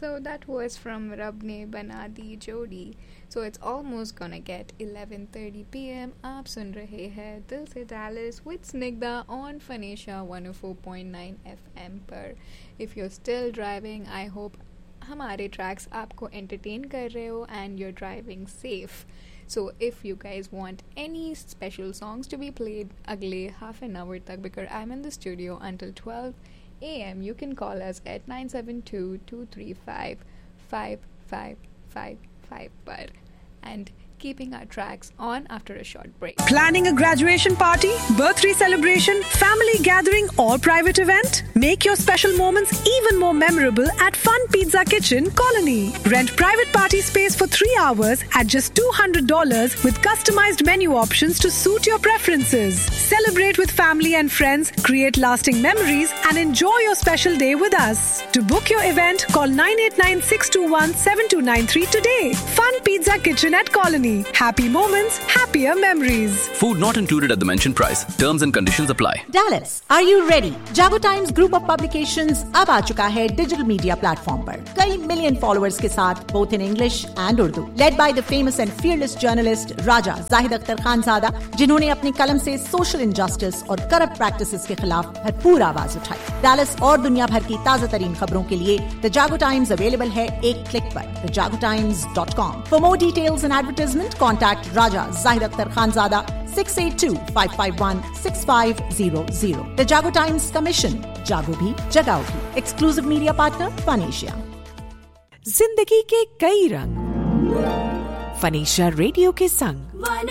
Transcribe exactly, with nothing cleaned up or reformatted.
So that was from Rab Ne Bana Di Jodi. So it's almost gonna get eleven thirty p.m. आप सुन रहे हैं दिल से Dallas with Snigdha on Phoenicia one oh four point nine F M पर. If you're still driving, I hope हमारे tracks आपको entertain कर रहे हो and you're driving safe. So if you guys want any special songs to be played अगले half an hour तक, because I'm in the studio until twelve a.m. you can call us at nine seven two, two three five, five five five five पर and keeping our tracks on after a short break. Planning a graduation party, birthday celebration, family gathering or private event? Make your special moments even more memorable at Fun Pizza Kitchen, Colony. Rent private party space for three hours at just two hundred dollars with customized menu options to suit your preferences. Celebrate with family and friends, create lasting memories and enjoy your special day with us. To book your event, call nine eight nine, six two one, seven two nine three today. Fun Pizza Kitchen at Colony. Happy moments, happier memories. Food not included at the mentioned price. Terms and conditions apply. Dallas, are you ready? Jago Times Group of Publications अब आ चुका है digital media platform पर कई million followers के साथ, both in English and Urdu. Led by the famous and fearless journalist Raja Zahid Akhtar Khanzada, जिन्होंने अपनी कलम से सोशल इनजस्टिस और करप्ट प्रैक्टिसेस के खिलाफ भरपूर आवाज उठाई. Dallas और दुनिया भर की ताजा तरीन खबरों के लिए The Jago Times अवेलेबल है एक क्लिक पर the jago times dot com. For more details and advertisement, contact Raja Zahid Akhtar Khanzada six eight two, five five one, six five zero zero. The Jago Times Commission. जागो भी जगाओ भी. Exclusive media partner Phoenicia. जिंदगी के कई रंग Phoenicia radio के संग.